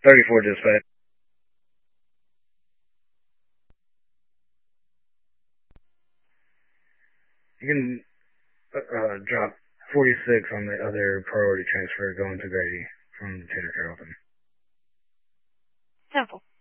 34 dispatch. You can drop 46 on the other priority transfer going to Grady from Lieutenant Carrollton. Simple.